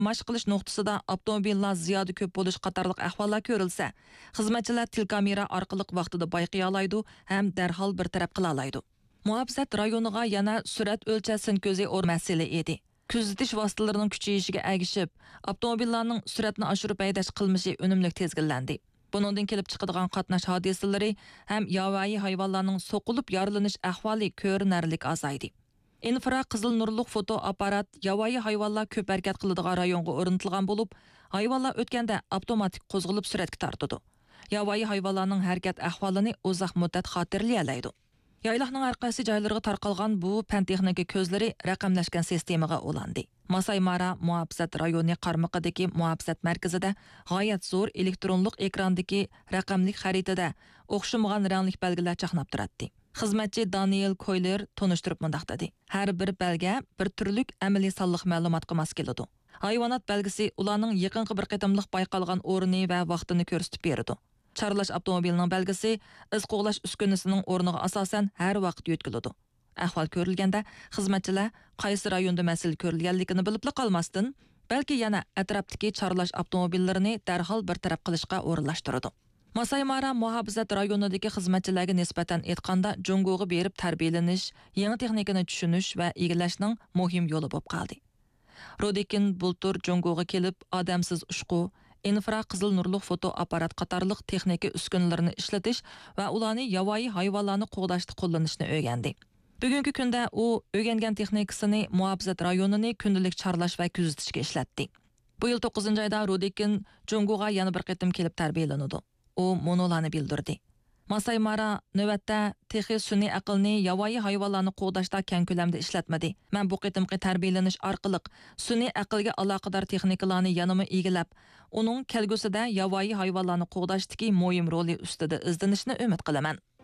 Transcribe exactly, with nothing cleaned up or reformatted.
mash qilish nuqtasida avtomobillar ziyoda ko'p bo'lish qatorliq ahvollar ko'rilsa, xizmatchilar telekamera orqali vaqtida bayqay oladi ham darhol bir taraf qila oladi. Muhofazat rayoniga yana surat o'lchasin ko'zi or masala edi. Kuzatish vositalarining kuchayishiga agishib, avtomobillarning suratni oshirib haydash qilmishi unumli tezgillandi. Buningdan kelib chiqadigan qatnash hodisalari ham yovvoyi hayvonlarning so'qilib yorilish ahvoli ko'rinarlik azaydi. Infra qizil nurliq foto apparat yovvoyi hayvonlar ko'p harakat qiladigan rayonga o'rnatilgan bo'lib, hayvonlar o'tganda avtomatik qo'zg'alib suratga tortadi. Yovvoyi hayvonlarning harakat ahvolini uzoq muddat xotirlayoladi. Yayloqning har qaysi joylariga tarqalgan bu fan texnika ko'zlari raqamlashgan sistemaga ulandi. Masai Mara muhofazat rayoni qarmog'idagi muhofazat markazida g'oyat zo'r elektronlik ekrandagi raqamli xaritada o'xshamagan rangli belgilar chaqnab turadi. Xizmatchi Daniel Koyler tonishtirib mundaq dedi. Har bir belga bir turlik amaliy sonliq ma'lumotga mos keladi. Hayvonot belgisi ularning yaqinqi bir qatamliq bayqalgan o'rni va vaqtini ko'rsatib beradi. Charlash avtomobilining belgisi iz qo'g'lash uskunasining o'rniga asosan har vaqt yetkiladi. Ahvol ko'rilganda xizmatchilar qaysi rayonda mas'ul ko'rilganligini bilib qolmasdan, balki yana atrofdagi charlash avtomobillarini darhol bir taraf qilishga o'rinlashtiradi. Masai Mara muhofazat rayonidagi xizmatchilarga nisbatan aytganda Jungoga berib tarbiyalanish, yangi texnikani tushunish va egallashning muhim yo'li bo'lib qoldi. Rodikin bultur Jungoga kelib odamsiz ushqu, infra qizil nurliq foto apparat qatorliq texnika uskunalarini ishlatish va ularni yovvoyi hayvonlarni qo'g'dashda qo'llanishni o'rgandi. Bugungi kunda u o'rgangan texnikasini muhofazat rayonini kundalik charlash va kuzatishga ishlatdi. Bu yil to'qqizinchi oyda Rodikin Jungoga yana bir qatim kelib tarbiyalanadi. U monolarni bildirdi. Masai Mara navbatda texnik sun'iy aqlni yovvoyi hayvonlarni qo'g'dashda keng ko'lamda ishlatmadi. Men bu qatimqi tarbiyalanish orqali sun'iy aqlga aloqador texnikalarni yanama egilab, uning kelgusida yovvoyi hayvonlarni qo'g'dashdagi muhim roli ustida izlanishni umid qilaman.